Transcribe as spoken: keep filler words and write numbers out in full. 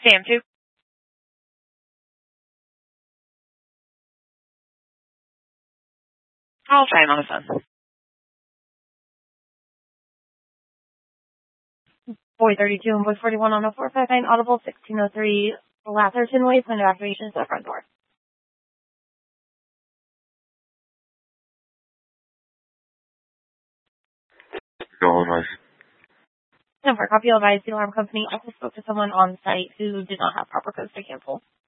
Sam two. I'll try him on the phone. Boy thirty-two and Boy forty-one on oh four five nine Audible sixteen oh three Latherton Way, point of activation is the front door. Illinois. And for a copy of advice, the alarm company also spoke to someone on site who did not have proper codes to cancel.